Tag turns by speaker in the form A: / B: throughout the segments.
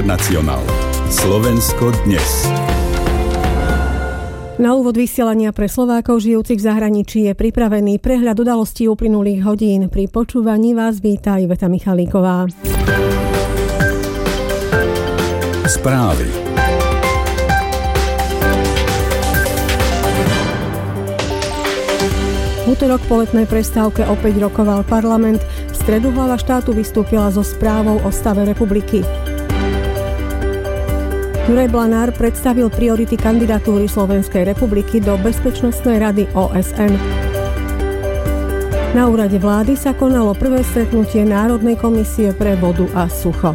A: Nacionál. Slovensko dnes.
B: Na úvod vysielania pre Slovákov žijúcich v zahraničí je pripravený prehľad udalostí uplynulých hodín. Pri počúvaní vás víta Iveta Michalíková.
A: Správy.
B: V útorok po letnej prestávke opäť rokoval parlament. V stredu hlava štátu vystúpila so správou o stave republiky. Juraj Blanár predstavil priority kandidatúry Slovenskej republiky do Bezpečnostnej rady OSN. Na úrade vlády sa konalo prvé stretnutie Národnej komisie pre vodu a sucho.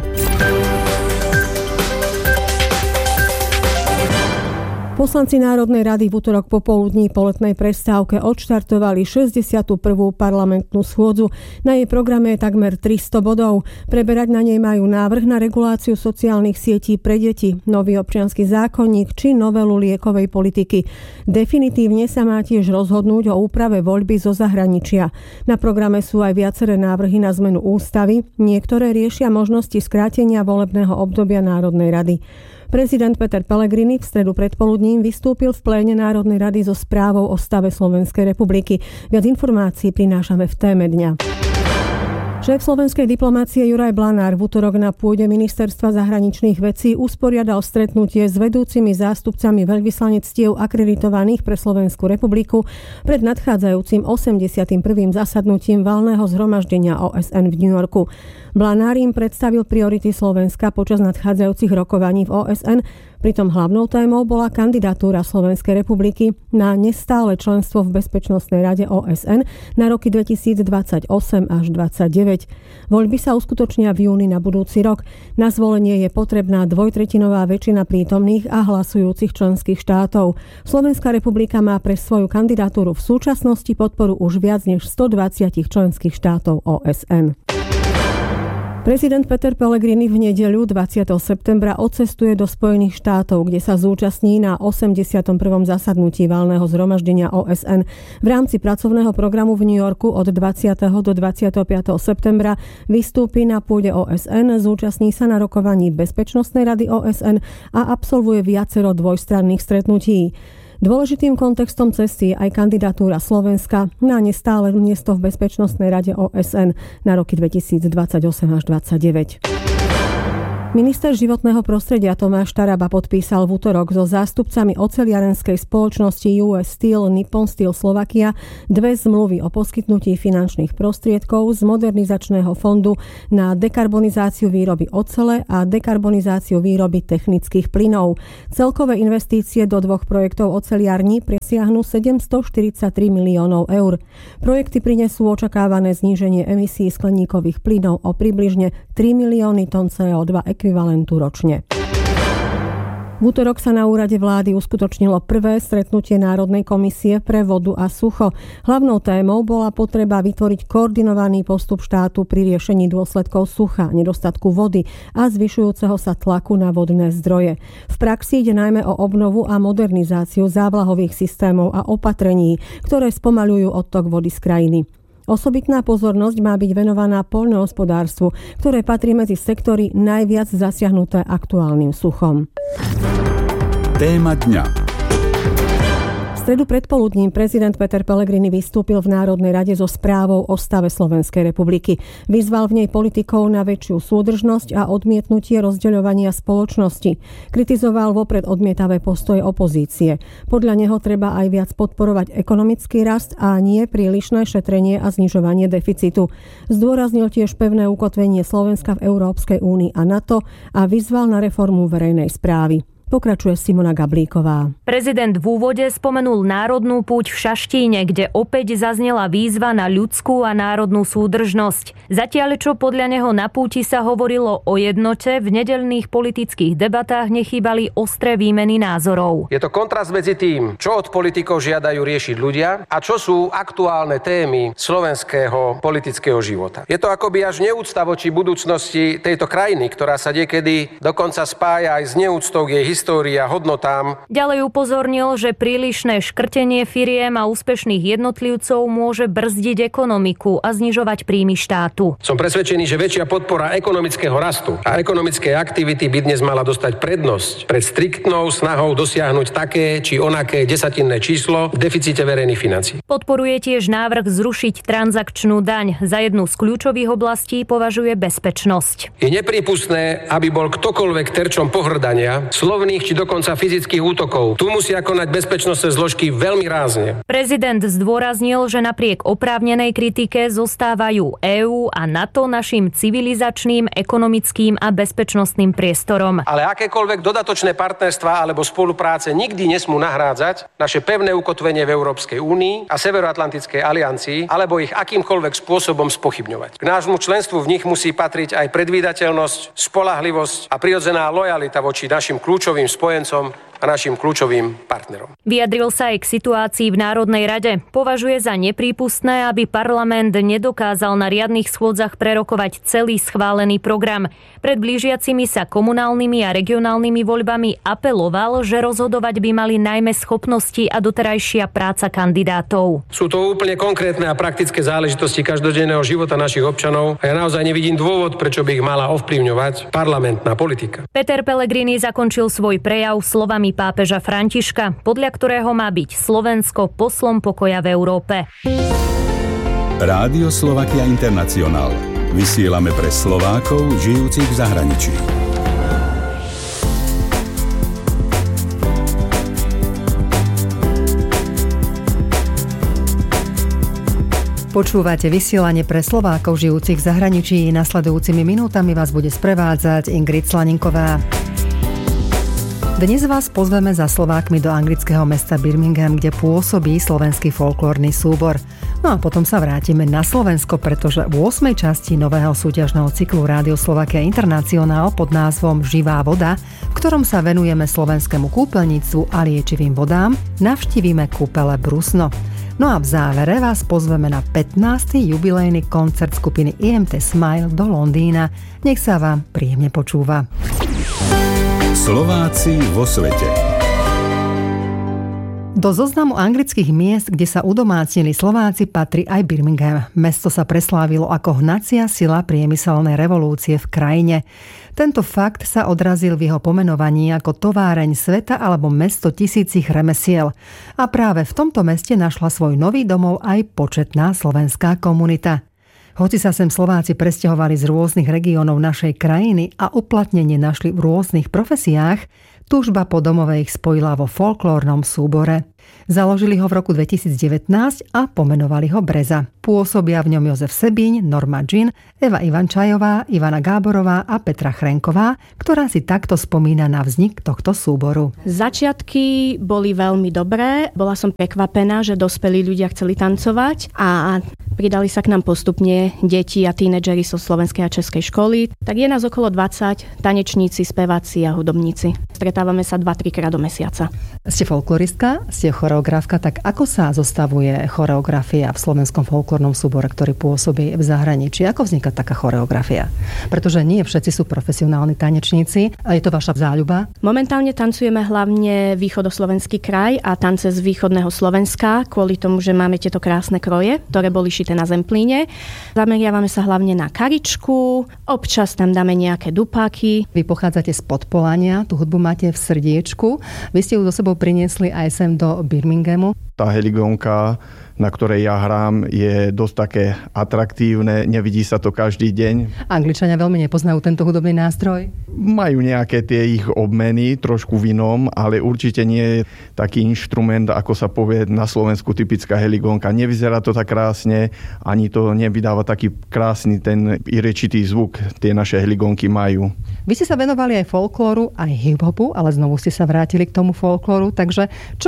B: Poslanci Národnej rady v útorok popoludní po letnej prestávke odštartovali 61. parlamentnú schôdzu. Na jej programe je takmer 300 bodov. Preberať na nej majú návrh na reguláciu sociálnych sietí pre deti, nový občiansky zákonník či novelu liekovej politiky. Definitívne sa má tiež rozhodnúť o úprave voľby zo zahraničia. Na programe sú aj viaceré návrhy na zmenu ústavy. Niektoré riešia možnosti skrátenia volebného obdobia Národnej rady. Prezident Peter Pellegrini v stredu predpoludním vystúpil v pléne Národnej rady so správou o stave Slovenskej republiky. Viac informácií prinášame v téme dňa. Šéf slovenskej diplomácie Juraj Blanár v útorok na pôde Ministerstva zahraničných vecí usporiadal stretnutie s vedúcimi zástupcami veľvyslanectiev akreditovaných pre Slovenskú republiku pred nadchádzajúcim 81. zasadnutím valného zhromaždenia OSN v New Yorku. Blanár im predstavil priority Slovenska počas nadchádzajúcich rokovaní v OSN, pritom hlavnou témou bola kandidatúra Slovenskej republiky na nestále členstvo v Bezpečnostnej rade OSN na roky 2028 až 2029. Voľby sa uskutočnia v júni na budúci rok. Na zvolenie je potrebná dvojtretinová väčšina prítomných a hlasujúcich členských štátov. Slovenská republika má pre svoju kandidatúru v súčasnosti podporu už viac než 120 členských štátov OSN. Prezident Peter Pellegrini v nedeľu 20. septembra odcestuje do Spojených štátov, kde sa zúčastní na 81. zasadnutí valného zhromaždenia OSN. V rámci pracovného programu v New Yorku od 20. do 25. septembra vystúpi na pôde OSN, zúčastní sa na rokovaní Bezpečnostnej rady OSN a absolvuje viacero dvojstranných stretnutí. Dôležitým kontextom cesty je aj kandidatúra Slovenska na nestále miesto v Bezpečnostnej rade OSN na roky 2028 až 2029. Minister životného prostredia Tomáš Taraba podpísal v útorok so zástupcami oceliarenskej spoločnosti US Steel Nippon Steel Slovakia dve zmluvy o poskytnutí finančných prostriedkov z modernizačného fondu na dekarbonizáciu výroby ocele a dekarbonizáciu výroby technických plynov. Celkové investície do dvoch projektov oceliarní presiahnu 743 miliónov eur. Projekty prinesú očakávané zníženie emisí skleníkových plynov o približne 3 milióny tón CO2 ekvivalentu ročne. V útorok sa na úrade vlády uskutočnilo prvé stretnutie Národnej komisie pre vodu a sucho. Hlavnou témou bola potreba vytvoriť koordinovaný postup štátu pri riešení dôsledkov sucha, nedostatku vody a zvyšujúceho sa tlaku na vodné zdroje. V praxi ide najmä o obnovu a modernizáciu závlahových systémov a opatrení, ktoré spomaľujú odtok vody z krajiny. Osobitná pozornosť má byť venovaná poľnohospodárstvu, ktoré patrí medzi sektory najviac zasiahnuté aktuálnym suchom.
A: Téma dňa.
B: V stredu predpoludním prezident Peter Pellegrini vystúpil v Národnej rade so správou o stave Slovenskej republiky. Vyzval v nej politikov na väčšiu súdržnosť a odmietnutie rozdeľovania spoločnosti. Kritizoval vopred odmietavé postoje opozície. Podľa neho treba aj viac podporovať ekonomický rast a nie prílišné šetrenie a znižovanie deficitu. Zdôraznil tiež pevné ukotvenie Slovenska v Európskej únii a NATO a vyzval na reformu verejnej správy. Pokračuje Simona Gablíková.
C: Prezident v úvode spomenul národnú púť v Šaštíne, kde opäť zaznela výzva na ľudskú a národnú súdržnosť. Zatiaľ, čo podľa neho na púti sa hovorilo o jednote, v nedeľných politických debatách nechýbali ostré výmeny názorov.
D: Je to kontrast medzi tým, čo od politikov žiadajú riešiť ľudia a čo sú aktuálne témy slovenského politického života. Je to akoby až neúcta voči budúcnosti tejto krajiny, ktorá sa niekedy dokonca spája aj s neúctou k jej histórii a hodnotám.
C: Ďalej upozornil, že prílišné škrtenie firiem a úspešných jednotlivcov môže brzdiť ekonomiku a znižovať príjmy štátu.
D: Som presvedčený, že väčšia podpora ekonomického rastu a ekonomickej aktivity by dnes mala dostať prednosť pred striktnou snahou dosiahnuť také či onaké desatinné číslo v deficite verejných financií.
C: Podporuje tiež návrh zrušiť transakčnú daň. Za jednu z kľúčových oblastí považuje bezpečnosť.
D: Je neprípustné, aby bol ktokoľvek terčom pohŕdania, slovných či dokonca fyzických útokov. Tu musia konať bezpečnostné zložky veľmi rázne.
C: Prezident zdôraznil, že napriek oprávnenej kritike zostávajú EÚ a NATO našim civilizačným, ekonomickým a bezpečnostným priestorom.
D: Ale akékoľvek dodatočné partnerstvá alebo spolupráce nikdy nesmú nahrádzať naše pevné ukotvenie v Európskej únii a Severoatlantickej aliancii alebo ich akýmkoľvek spôsobom spochybňovať. K nášmu členstvu v nich musí patriť aj predvídateľnosť, spoľahlivosť a prirodzená lojalita voči našim kľúčovým spojencom a našim kľúčovým partnerom.
C: Vyjadril sa aj k situácii v Národnej rade. Považuje za neprípustné, aby parlament nedokázal na riadnych schôdzach prerokovať celý schválený program. Pred blížiacimi sa komunálnymi a regionálnymi voľbami apeloval, že rozhodovať by mali najmä schopnosti a doterajšia práca kandidátov.
D: Sú to úplne konkrétne a praktické záležitosti každodenného života našich občanov a ja naozaj nevidím dôvod, prečo by ich mala ovplyvňovať parlamentná politika.
C: Peter Pellegrini zakončil svoj prejav slovami pápeža Františka, podľa ktorého má byť Slovensko poslom pokoja v Európe.
A: Rádio Slovakia International. Vysielame pre Slovákov žijúcich v zahraničí.
E: Počúvate vysielanie pre Slovákov žijúcich v zahraničí. Nasledujúcimi minútami vás bude sprevádzať Ingrid Slaninková. Dnes vás pozveme za Slovákmi do anglického mesta Birmingham, kde pôsobí slovenský folklórny súbor. No a potom sa vrátime na Slovensko, pretože v 8. časti nového súťažného cyklu Rádio Slovakia International pod názvom Živá voda, v ktorom sa venujeme slovenskému kúpeľníctvu a liečivým vodám, navštívime kúpele Brusno. No a v závere vás pozveme na 15. jubilejný koncert skupiny EMT Smile do Londýna. Nech sa vám príjemne počúva.
A: Slováci vo svete.
E: Do zoznamu anglických miest, kde sa udomácnili Slováci, patrí aj Birmingham. Mesto sa preslávilo ako hnacia sila priemyselnej revolúcie v krajine. Tento fakt sa odrazil v jeho pomenovaní ako továreň sveta alebo mesto tisícich remesiel. A práve v tomto meste našla svoj nový domov aj početná slovenská komunita. Hoci sa sem Slováci presťahovali z rôznych regiónov našej krajiny a uplatnenie našli v rôznych profesiách, túžba po domove ich spojila vo folklórnom súbore. Založili ho v roku 2019 a pomenovali ho Breza. Pôsobia v ňom Jozef Sebíň, Norma Jean, Eva Ivančajová, Ivana Gáborová a Petra Chrenková, ktorá si takto spomína na vznik tohto súboru.
F: Začiatky boli veľmi dobré. Bola som prekvapená, že dospelí ľudia chceli tancovať a pridali sa k nám postupne deti a tínedžeri zo slovenskej a českej školy. Tak je nás okolo 20, tanečníci, speváci a hudobníci. Stretávame sa 2-3 krát do mesiaca.
E: Ste folkloristka, ste choreografka, tak ako sa zostavuje choreografia v slovenskom folklórnom súbore, ktorý pôsobí v zahraničí? Ako vzniká taká choreografia? Pretože nie všetci sú profesionálni tanečníci. A je to vaša záľuba?
F: Momentálne tancujeme hlavne východoslovenský kraj a tance z východného Slovenska, kvôli tomu, že máme tieto krásne kroje, ktoré boli šité na Zemplíne. Zameriavame sa hlavne na karičku, občas tam dáme nejaké dupáky.
E: Vy pochádzate z Podpolania, tú hudbu máte v srdiečku. Vy ste ju so sebou priniesli aj sem do Birminghamu.
G: Tá heligónka, na ktorej ja hrám, je dosť také atraktívne, nevidí sa to každý deň.
E: Angličania veľmi nepoznajú tento hudobný nástroj?
G: Majú nejaké tie ich obmeny, trošku v inom, ale určite nie je taký inštrument, ako sa povie na Slovensku typická heligónka. Nevyzerá to tak krásne, ani to nevydáva taký krásny ten irečitý zvuk, tie naše heligónky majú.
E: Vy ste sa venovali aj folklóru, aj hip-hopu, ale znovu ste sa vrátili k tomu folklóru, takže čo má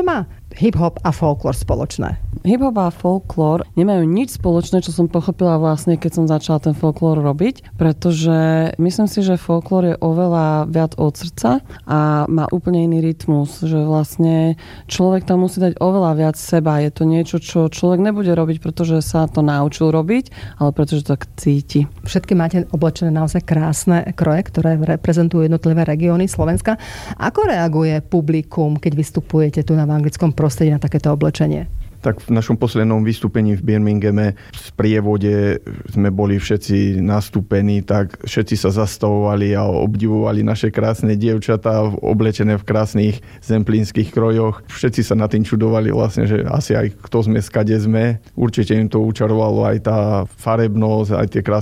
E: hip-hop a folklór spoločné?
H: Hip-hop a folklór nemajú nič spoločné, čo som pochopila vlastne, keď som začala ten folklór robiť, pretože myslím si, že folklór je oveľa viac od srdca a má úplne iný rytmus, že vlastne človek tam musí dať oveľa viac seba. Je to niečo, čo človek nebude robiť, pretože sa to naučil robiť, ale pretože to tak cíti.
E: Všetky máte oblečené naozaj krásne kroje, ktoré reprezentujú jednotlivé regióny Slovenska. Ako reaguje publikum, keď vystupujete tu v anglickom prostredí na takéto oblečenie?
G: Tak v našom poslednom vystúpení v Birminghame v sprievode sme boli všetci nastúpení, tak všetci sa zastavovali a obdivovali naše krásne dievčatá oblečené v krásnych zemplínskych krojoch. Všetci sa na tým čudovali vlastne, že asi aj kto sme, skade sme. Určite im to učarovalo aj tá farebnosť, aj tie krásne